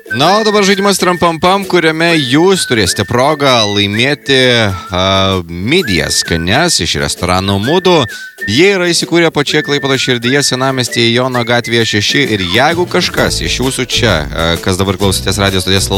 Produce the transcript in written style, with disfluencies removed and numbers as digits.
Na, o dabar žaidimas Trampampam, kuriame jūs turėsite progą laimėti midijas skanias iš restorano Mudu. Jie yra įsikūrę pačioje Klaipėdos širdyje, senamiestyje Jono gatvėje 6. Ir jeigu kažkas iš jūsų čia, kas dabar klausotės radijos stoties